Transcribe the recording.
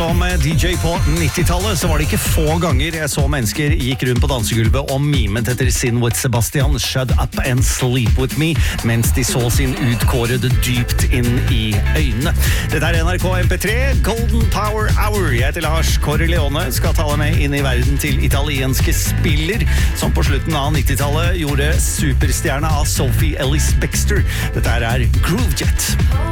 som DJ på 90-tallet, så var det ikke få ganger jeg så mennesker gikk rundt på dansegulvet og mimet etter sin With Sebastian, Shut Up and Sleep With Me, mens de så sin utkårede dypt inn i øynene. Dette er NRK MP3, Golden Power Hour. Jeg heter Lars Corleone, skal ta deg med inn i verden til italienske spiller, som på slutten av 90-tallet gjorde superstjerne av Sophie Ellis-Bextor. Dette er Groovejet.